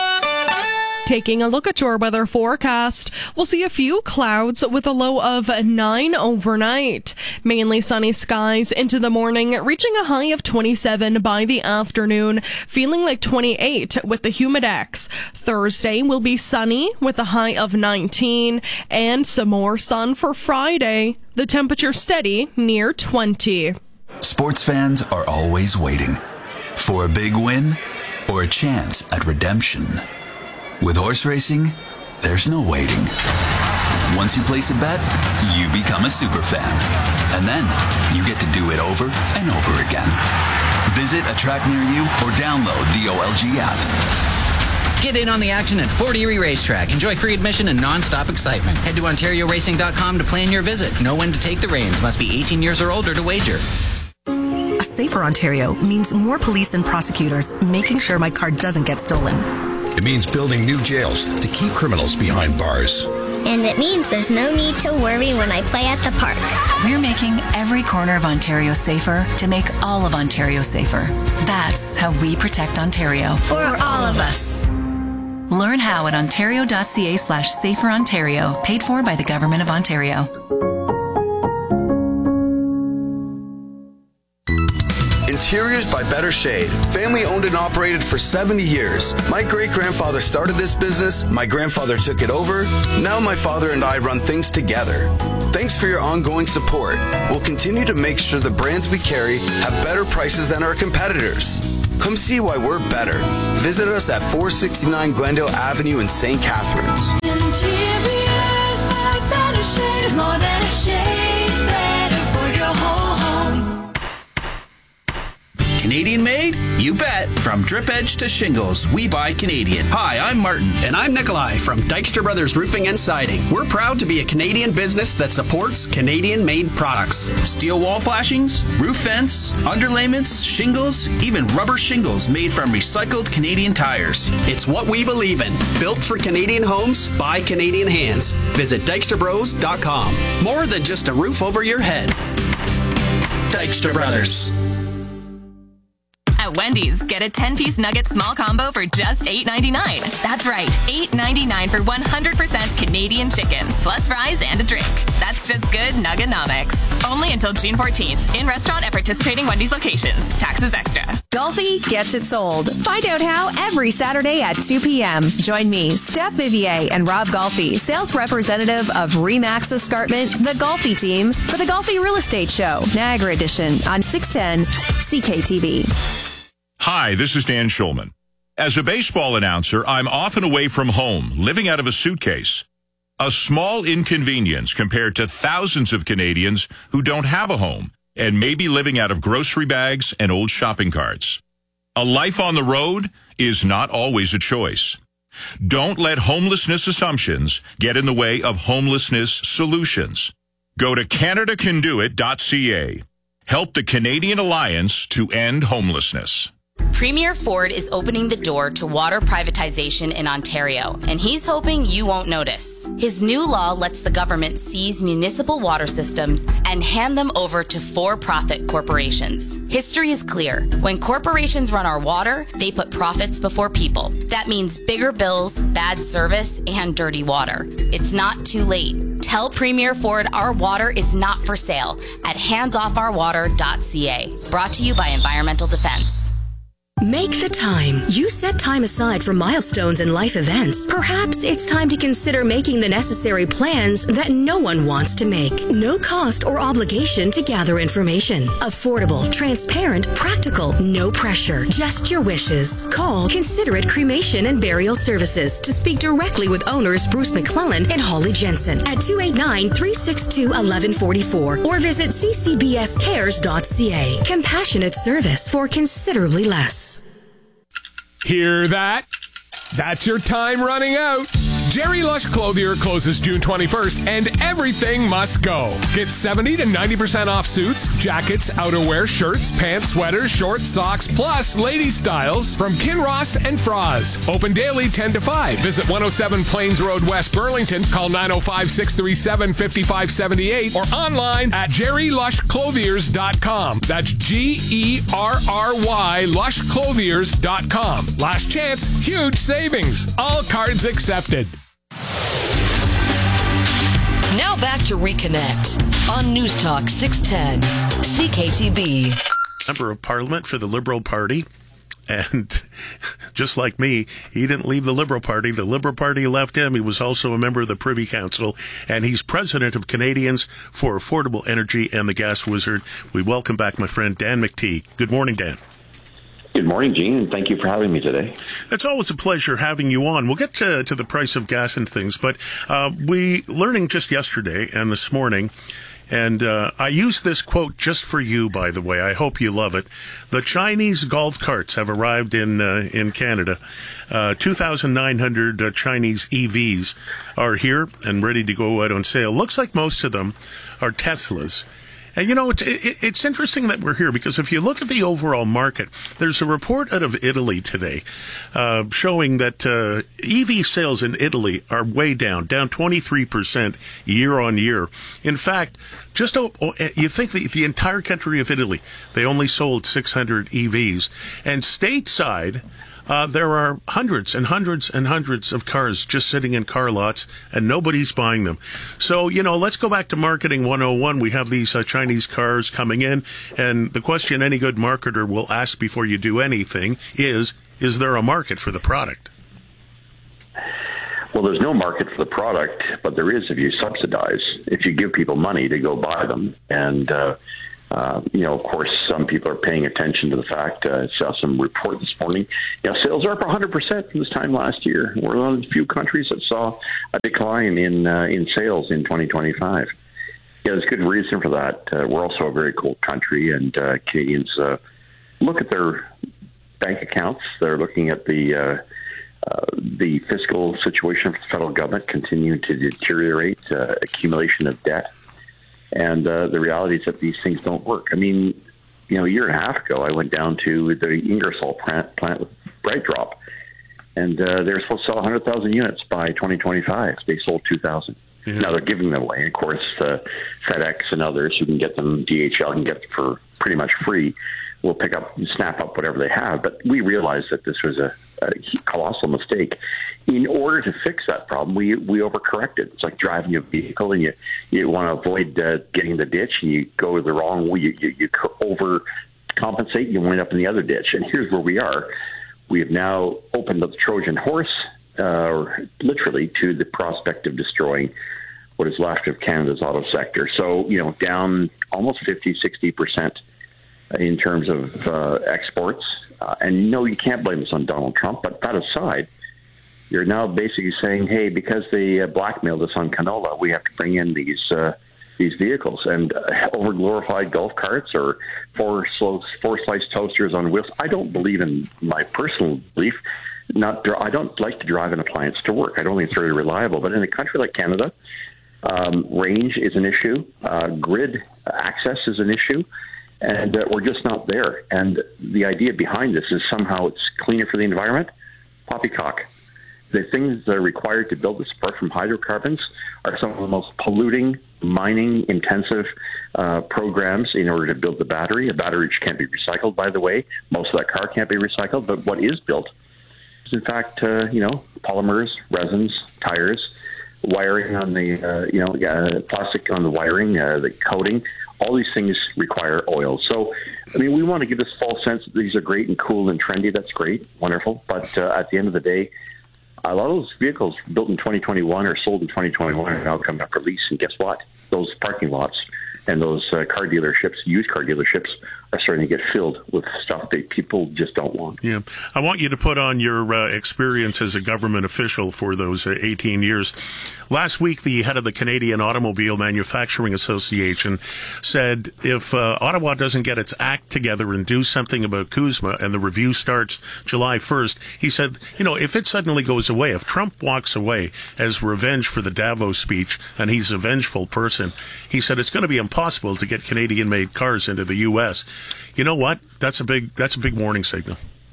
Taking a look at your weather forecast, we'll see a few clouds with a low of nine overnight. Mainly sunny skies into the morning, reaching a high of twenty-seven by the afternoon, feeling like twenty-eight with the Humidex. Thursday will be sunny with a high of nineteen, and some more sun for Friday. The temperature steady near twenty. Sports fans are always waiting for a big win or a chance at redemption. With horse racing, there's no waiting. Once you place a bet, you become a super fan. And then you get to do it over and over again. Visit a track near you or download the O L G app. Get in on the action at Fort Erie Racetrack. Enjoy free admission and non-stop excitement. Head to Ontario Racing dot com to plan your visit. Know when to take the reins. Must be eighteen years or older to wager. A safer Ontario means more police and prosecutors making sure my car doesn't get stolen. It means building new jails to keep criminals behind bars. And it means there's no need to worry when I play at the park. We're making every corner of Ontario safer to make all of Ontario safer. That's how we protect Ontario. For all of us. Learn how at ontario.ca slash safer Ontario. Paid for by the Government of Ontario. Interiors by Better Shade. Family owned and operated for seventy years. My great-grandfather started this business, my grandfather took it over, now my father and I run things together. Thanks for your ongoing support. We'll continue to make sure the brands we carry have better prices than our competitors. Come see why we're better. Visit us at four sixty-nine Glendale Avenue in Saint Catharines. Interiors by Better Shade. More than a shade, better for your whole home. Canadian made? You bet. From drip edge to shingles, we buy Canadian. Hi, I'm Martin. And I'm Nikolai from Dykstra Brothers Roofing and Siding. We're proud to be a Canadian business that supports Canadian-made products. Steel wall flashings, roof vents, underlayments, shingles, even rubber shingles made from recycled Canadian tires. It's what we believe in. Built for Canadian homes by Canadian hands. Visit Dykstra Bros dot com. More than just a roof over your head. Dykstra Brothers. At Wendy's, get a ten-piece nugget small combo for just eight ninety-nine. That's right, eight ninety-nine for one hundred percent Canadian chicken, plus fries and a drink. That's just good nuggenomics. Only until June fourteenth. In restaurant at participating Wendy's locations. Taxes extra. Golfi gets it sold. Find out how every Saturday at two p.m. Join me, Steph Vivier, and Rob Golfi, sales representative of Remax Escarpment, the Golfi team, for the Golfi Real Estate Show, Niagara Edition, on six ten C K T V. Hi, this is Dan Schulman. As a baseball announcer, I'm often away from home, living out of a suitcase. A small inconvenience compared to thousands of Canadians who don't have a home and may be living out of grocery bags and old shopping carts. A life on the road is not always a choice. Don't let homelessness assumptions get in the way of homelessness solutions. Go to Canada Can Do It dot C A. Help the Canadian Alliance to end homelessness. Premier Ford is opening the door to water privatization in Ontario, and he's hoping you won't notice. His new law lets the government seize municipal water systems and hand them over to for-profit corporations. History is clear. When corporations run our water, they put profits before people. That means bigger bills, bad service, and dirty water. It's not too late. Tell Premier Ford our water is not for sale at hands off our water dot C A. Brought to you by Environmental Defense. Make the time. You set time aside for milestones and life events. Perhaps it's time to consider making the necessary plans that no one wants to make. No cost or obligation to gather information. Affordable, transparent, practical, no pressure. Just your wishes. Call Considerate Cremation and Burial Services to speak directly with owners Bruce McClellan and Holly Jensen at two eight nine, three six two, one one four four or visit c c b s cares dot c a. Compassionate service for considerably less. Hear that? That's your time running out. Jerry Lush Clothier closes June twenty-first and everything must go. Get seventy to ninety percent off suits, jackets, outerwear, shirts, pants, sweaters, shorts, socks, plus lady styles from Kinross and Froz. Open daily ten to five. Visit one oh seven Plains Road, West Burlington. Call nine oh five, six three seven, five five seven eight or online at jerry lush clothiers dot com. That's G E R R Y lush clothiers dot com. Last chance, huge savings. All cards accepted. Now back to Reconnect on News Talk six ten C K T B. Member of Parliament for the Liberal Party. And just like me, he didn't leave the Liberal Party. The Liberal Party left him. He was also a member of the Privy Council. And he's president of Canadians for Affordable Energy and the Gas Wizard. We welcome back my friend Dan McTeague. Good morning, Dan. Good morning, Gene, and thank you for having me today. It's always a pleasure having you on. We'll get to, to the price of gas and things, but uh, we learning just yesterday and this morning And uh, I use this quote just for you, by the way. I hope you love it. The Chinese golf carts have arrived in uh, in Canada. Uh, two thousand nine hundred uh, Chinese E Vs are here and ready to go out on sale. Looks like most of them are Teslas. And, you know, it, it, it's interesting that we're here because if you look at the overall market, there's a report out of Italy today uh, showing that uh, E V sales in Italy are way down, down twenty-three percent year on year. In fact, just oh, oh, you think the, the entire country of Italy, they only sold six hundred E Vs. And stateside, Uh, there are hundreds and hundreds and hundreds of cars just sitting in car lots, and nobody's buying them. So, you know, let's go back to Marketing one oh one. We have these uh, Chinese cars coming in, and the question any good marketer will ask before you do anything is, is there a market for the product? Well, there's no market for the product, but there is if you subsidize, if you give people money to go buy them. And, uh, Uh, you know, of course, some people are paying attention to the fact, uh, I saw some report this morning, you know, sales are up one hundred percent from this time last year. We're one of the few countries that saw a decline in uh, in sales in twenty twenty-five. Yeah, there's good reason for that. Uh, we're also a very cold country, and uh, Canadians uh, look at their bank accounts. They're looking at the uh, uh, the fiscal situation for the federal government continuing to deteriorate, uh, accumulation of debt. And uh, the reality is that these things don't work. I mean, you know, a year and a half ago, I went down to the Ingersoll plant, plant with BrightDrop, and uh, they were supposed to sell one hundred thousand units by twenty twenty-five. They sold two thousand. Yeah. Now they're giving them away. And of course, uh, FedEx and others who can get them, D H L can get them for pretty much free, will pick up and snap up whatever they have. But we realized that this was a, a colossal mistake. In order to fix that problem, we we overcorrected. It's like driving a vehicle, and you you want to avoid uh, getting the ditch, and you go the wrong way. You, you, you overcompensate, you wind up in the other ditch. And here's where we are. We have now opened up the Trojan horse, uh, literally, to the prospect of destroying what is left of Canada's auto sector. So, you know, down almost fifty, sixty percent in terms of uh, exports. Uh, and no, you can't blame this on Donald Trump, but that aside, you're now basically saying, hey, because they uh, blackmailed us on canola, we have to bring in these uh, these vehicles. And uh, over-glorified golf carts or four, four slice toasters on wheels. I don't believe in my personal belief. Not, I don't like to drive an appliance to work. I don't think it's very reliable. But in a country like Canada, um, range is an issue. Uh, grid access is an issue. And uh, we're just not there. And the idea behind this is somehow it's cleaner for the environment. Poppycock. The things that are required to build this, apart from hydrocarbons, are some of the most polluting, mining-intensive uh, programs in order to build the battery. A battery which can't be recycled, by the way. Most of that car can't be recycled, but what is built is, in fact, uh, you know, polymers, resins, tires, wiring on the, uh, you know, uh, plastic on the wiring, uh, the coating. All these things require oil. So, I mean, we want to give this false sense that these are great and cool and trendy. That's great, wonderful. But uh, at the end of the day, a lot of those vehicles built in twenty twenty-one or sold in twenty twenty-one are now coming up for lease. And guess what? Those parking lots and those uh, car dealerships, used car dealerships, are starting to get filled with stuff that people just don't want. Yeah. I want you to put on your uh, experience as a government official for those uh, eighteen years. Last week, the head of the Canadian Automobile Manufacturing Association said if uh, Ottawa doesn't get its act together and do something about CUSMA and the review starts July first, he said, you know, if it suddenly goes away, if Trump walks away as revenge for the Davos speech, and he's a vengeful person, he said it's going to be impossible to get Canadian-made cars into the U S. You know what? That's a big that's a big warning signal.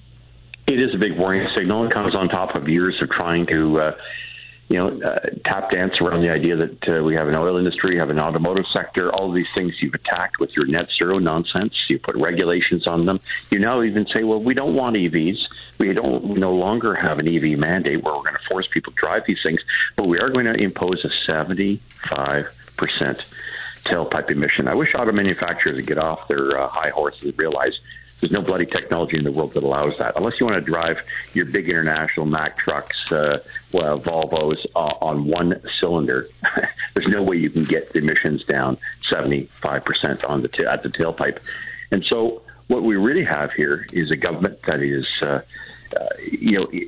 It is a big warning signal. It comes on top of years of trying to, uh, you know, uh, tap dance around the idea that uh, we have an oil industry, have an automotive sector, all these things you've attacked with your net zero nonsense. You put regulations on them. You now even say, well, we don't want E Vs. We don't we no longer have an E V mandate where we're going to force people to drive these things, but we are going to impose a seventy-five percent tailpipe emission. I wish auto manufacturers would get off their uh, high horses and realize there's no bloody technology in the world that allows that. Unless you want to drive your big international Mack trucks, uh, well, Volvos uh, on one cylinder, there's no way you can get the emissions down seventy-five percent on the t- at the tailpipe. And so what we really have here is a government that is, uh, uh, you know,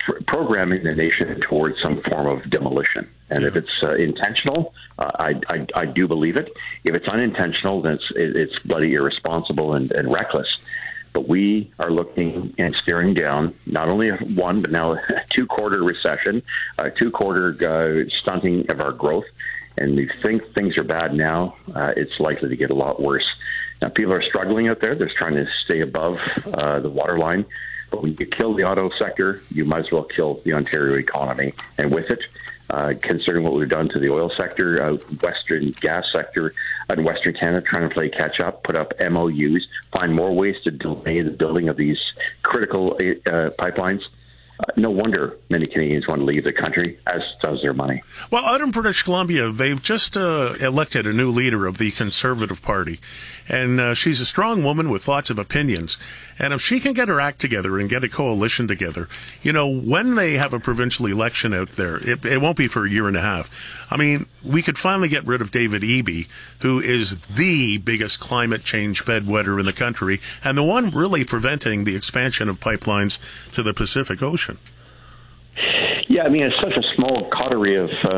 pr- programming the nation towards some form of demolition. And if it's uh, intentional, uh, I, I I do believe it. If it's unintentional, then it's, it's bloody irresponsible and, and reckless. But we are looking and staring down not only a one, but now a two-quarter recession, a two-quarter uh, stunting of our growth. And we think things are bad now. Uh, it's likely to get a lot worse. Now, people are struggling out there. They're trying to stay above uh, the waterline. But when you kill the auto sector, you might as well kill the Ontario economy. And with it, uh, considering what we've done to the oil sector, uh, Western gas sector in Western Canada, trying to play catch up, put up M O Us, find more ways to delay the building of these critical uh, pipelines. Uh, no wonder many Canadians want to leave the country, as does their money. Well, out in British Columbia, they've just uh, elected a new leader of the Conservative Party, and uh, she's a strong woman with lots of opinions. And if she can get her act together and get a coalition together, you know, when they have a provincial election out there, it, it won't be for a year and a half. I mean, we could finally get rid of David Eby, who is the biggest climate change bedwetter in the country, and the one really preventing the expansion of pipelines to the Pacific Ocean. Yeah, I mean, it's such a small coterie of uh,